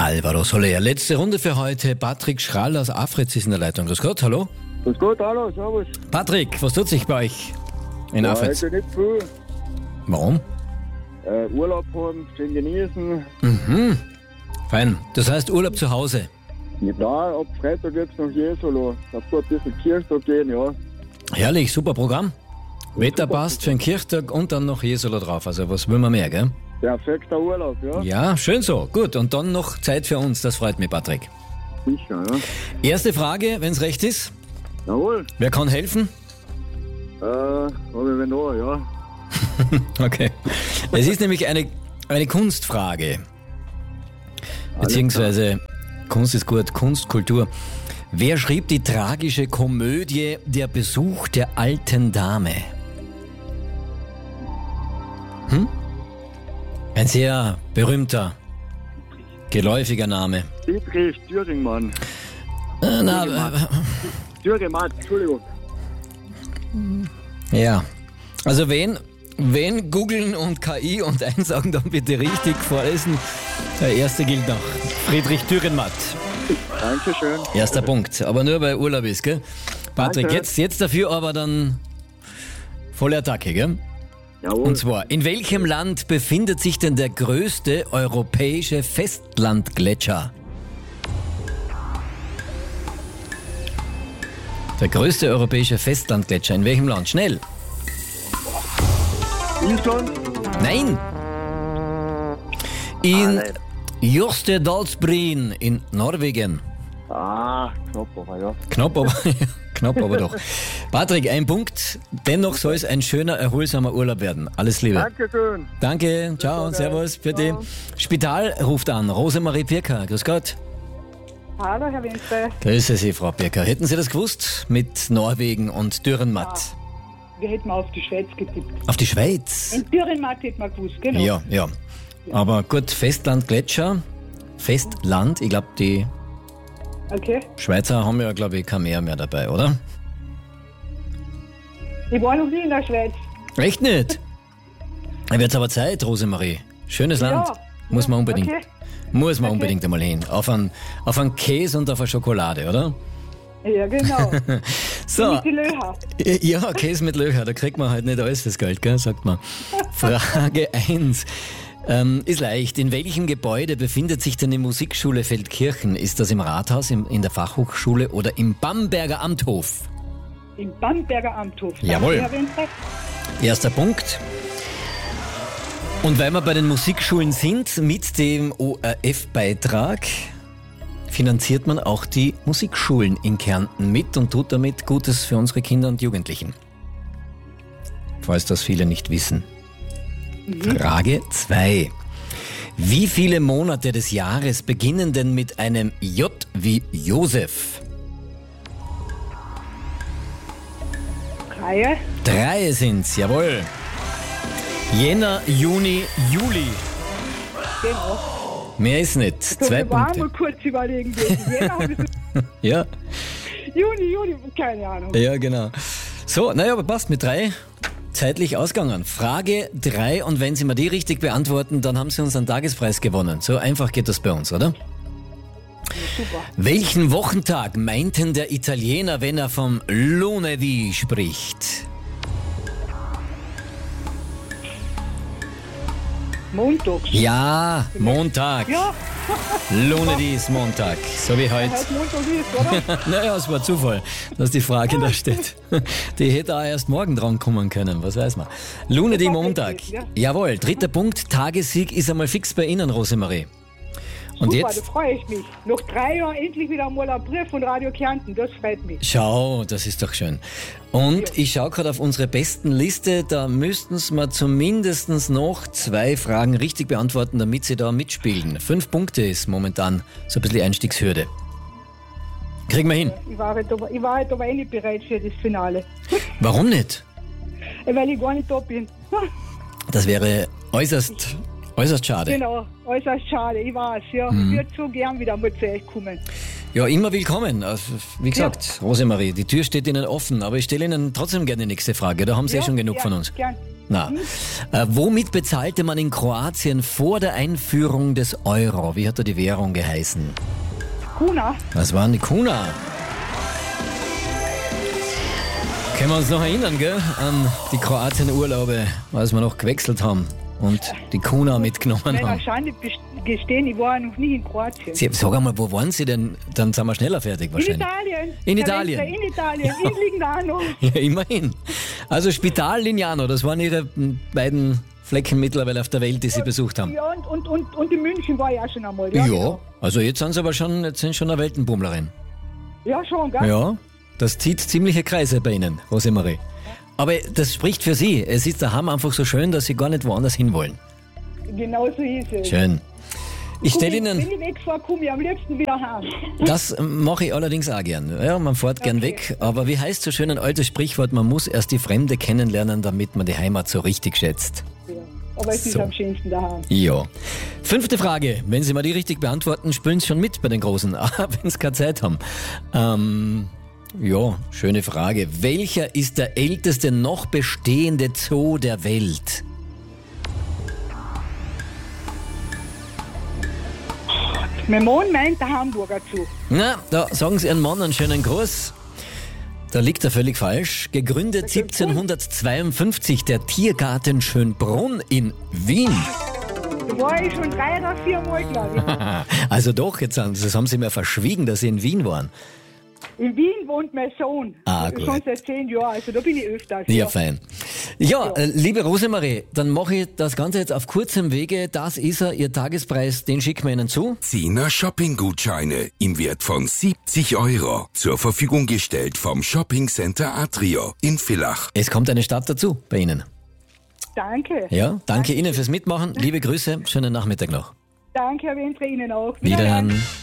Alvaro Soler. Letzte Runde für heute. Patrick Schrall aus Afritz ist in der Leitung. Grüß Gott, hallo. Grüß Gott, hallo, servus. Patrick, was tut sich bei euch in Afritz? Heute nicht viel. Warum? Urlaub haben, schön genießen. Fein. Das heißt Urlaub zu Hause. Ja, ab Freitag geht's nach Jesolo. Davor ein bisschen Kirchtag gehen, ja. Herrlich, super Programm. Wetter passt für einen Kirchtag und dann noch Jesolo drauf. Also was will man mehr, gell? Perfekter Urlaub, ja. Ja, schön so. Gut, und dann noch Zeit für uns. Das freut mich, Patrick. Sicher, ja. Erste Frage, wenn es recht ist. Jawohl. Wer kann helfen? Hab ich wen noch, ja. Okay. Es ist nämlich eine Kunstfrage. Beziehungsweise, Kunst ist gut, Kunst, Kultur. Wer schrieb die tragische Komödie Der Besuch der alten Dame? Ein sehr berühmter, geläufiger Name. Dietrich Thüringmann. Thüringmann, Entschuldigung. Ja. Also wen googeln und KI und einsagen, dann bitte richtig vorlesen. Der erste gilt noch. Friedrich Dürrenmatt. Dankeschön. Erster Punkt. Aber nur weil Urlaub ist, gell? Patrick, Danke. jetzt dafür aber dann volle Attacke, gell? Jawohl. Und zwar, in welchem Land befindet sich denn der größte europäische Festlandgletscher? Der größte europäische Festlandgletscher. In welchem Land? Schnell. Island? Nein! In Jostedalsbreen in Norwegen. Knapp, aber ja. Knapp, aber doch. Patrick, ein Punkt. Dennoch soll es ein schöner, erholsamer Urlaub werden. Alles Liebe. Dankeschön. Danke, ciao, servus, bitte. Spital ruft an. Rosemarie Pirker, grüß Gott. Hallo, Herr Winter. Grüße Sie, Frau Pirker. Hätten Sie das gewusst mit Norwegen und Dürrenmatt? Wir hätten auf die Schweiz getippt. Auf die Schweiz? In Dürrenmatt hätten wir gewusst, genau. Ja. Aber gut, Festland, Gletscher, Festland, ich glaube, die Okay. Schweizer haben ja, glaube ich, kein Meer mehr dabei, oder? Ich war noch nie in der Schweiz. Echt nicht? Da wird's aber Zeit, Rosemarie. Schönes Land. Ja. Muss man unbedingt. Okay. Muss man unbedingt einmal hin. Auf einen Käse und auf eine Schokolade, oder? Ja, genau. So. Mit die Löcher. Ja, Käse mit Löcher, da kriegt man halt nicht alles fürs Geld, gell, sagt man. Frage 1. Ist leicht. In welchem Gebäude befindet sich denn die Musikschule Feldkirchen? Ist das im Rathaus, in der Fachhochschule oder im Bamberger Amthof? Im Bamberger Amthof. Jawohl. Danke, Herr Winter. Erster Punkt. Und weil wir bei den Musikschulen sind, mit dem ORF-Beitrag finanziert man auch die Musikschulen in Kärnten mit und tut damit Gutes für unsere Kinder und Jugendlichen. Falls das viele nicht wissen. Frage 2. Wie viele Monate des Jahres beginnen denn mit einem J wie Josef? 3. 3 sind's, jawohl. Jänner, Juni, Juli. Genau. Mehr ist nicht. So, 2 wir waren Punkte. mal kurz überlegen. Jänner habe ich so, Ja, Juni, keine Ahnung. ja, genau. So, naja, aber passt mit 3. Zeitlich ausgegangen. Frage 3 und wenn Sie mal die richtig beantworten, dann haben Sie unseren Tagespreis gewonnen. So einfach geht das bei uns, oder? Super. Welchen Wochentag meinten der Italiener, wenn er vom Lunedì spricht? Montags. Ja, Montag. Ja, Lunedì ist Montag, so wie heute. heute Montag ist, oder? Naja, es war Zufall, dass die Frage da steht. Die hätte auch erst morgen dran kommen können, was weiß man. Lunedì Montag. Ja. Jawohl, 3. Punkt, Tagessieg ist einmal fix bei Ihnen, Rosemarie. Und Super, da jetzt, freue ich mich. Nach 3 Jahren endlich wieder einmal ein Brief von Radio Kärnten, das freut mich. schau, das ist doch schön. Und ich schaue gerade auf unsere besten Liste, da müssten Sie mir zumindest noch 2 Fragen richtig beantworten, damit Sie da mitspielen. 5 Punkte ist momentan so ein bisschen Einstiegshürde. Kriegen wir hin. Ich war halt aber eh nicht bereit für das Finale, Warum nicht? weil ich gar nicht da bin. Das wäre äußerst schade. Genau, äußerst schade, ich weiß, ja. Ich würde so gern wieder mal zu euch kommen. Ja, immer willkommen. Also, wie gesagt, Rosemarie, die Tür steht Ihnen offen, aber ich stelle Ihnen trotzdem gerne die nächste Frage. Da haben Sie schon genug von uns. Gern. Na, womit bezahlte man in Kroatien vor der Einführung des Euro? Wie hat da die Währung geheißen? Kuna. Was waren die Kuna? Können wir uns noch erinnern, gell? An die Kroatien-Urlaube, als wir noch gewechselt haben und die Kuna mitgenommen Nein, haben. wahrscheinlich gestehen, ich war noch nie in Kroatien. Sag einmal, wo waren Sie denn? Dann sind wir schneller fertig In wahrscheinlich. Italien. In Italien. In Italien, in Lignano. Ja, immerhin. Also Spital Lignano, das waren Ihre beiden Flecken mittlerweile auf der Welt, die Sie besucht haben. Ja, und in München war ich auch schon einmal. Ja, genau. also jetzt sind Sie aber schon eine Weltenbummlerin. Ja, schon, gell? Ja, das zieht ziemliche Kreise bei Ihnen, Rosemarie. Aber das spricht für Sie. Es ist daheim einfach so schön, dass Sie gar nicht woanders hinwollen. Genau so ist es. Schön. Ich stelle Wenn Ihnen, ich wegfahre, komme ich am liebsten wieder heim. das mache ich allerdings auch gern. Ja, man fährt gern weg. Aber wie heißt so schön ein altes Sprichwort, man muss erst die Fremde kennenlernen, damit man die Heimat so richtig schätzt. Ja. Aber es ist am schönsten daheim. Ja. 5. Frage. Wenn Sie mal die richtig beantworten, spielen Sie schon mit bei den Großen, wenn Sie keine Zeit haben. Ja, schöne Frage. Welcher ist der älteste noch bestehende Zoo der Welt? Mein Mann meint der Hamburger Zoo. Na, da sagen Sie Ihren Mann einen schönen Gruß. Da liegt er völlig falsch. Gegründet 1752 der Tiergarten Schönbrunn in Wien. Da war ich schon 3 oder 4 Mal, glaube ich. Also doch, jetzt haben Sie mir verschwiegen, dass Sie in Wien waren. In Wien wohnt mein Sohn. Gut. Schon seit 10 Jahren, also da bin ich öfters. Ja, fein. Ja, liebe Rosemarie, dann mache ich das Ganze jetzt auf kurzem Vege. Das ist er, Ihr Tagespreis, den schicken wir Ihnen zu. 10er Shopping-Gutscheine im Wert von 70 € zur Verfügung gestellt vom Shopping Center Atrio in Villach. Es kommt eine Stadt dazu bei Ihnen. Danke. Ja, danke Ihnen fürs Mitmachen. Liebe Grüße, schönen Nachmittag noch. Danke, Herr Wentre, Ihnen auch. Wiederhören.